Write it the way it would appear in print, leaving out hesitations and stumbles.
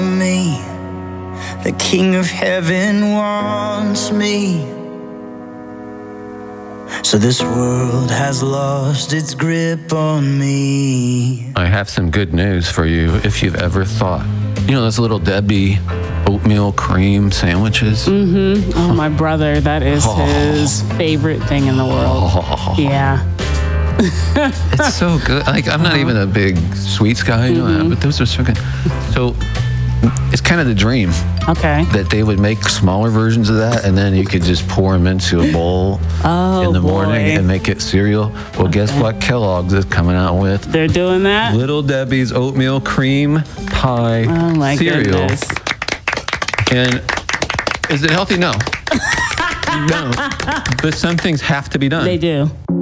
on me. The King of Heaven wants me. So this world has lost its grip on me. I have some good news for you if you've ever thought. You know those Little Debbie oatmeal cream sandwiches? Mm-hmm. Oh, my brother, that is his favorite thing in the world. Yeah. It's so good. Like, I'm not even a big sweets guy, you know, but those are so good. So it's kind of the dream Okay. that they would make smaller versions of that, and then you could just pour them into a bowl in the morning and make it cereal. Well, guess what? Kellogg's is coming out with They're doing that? Little Debbie's oatmeal cream pie Oh, my cereal. goodness. And is it healthy? No. No. But some things have to be done. They do.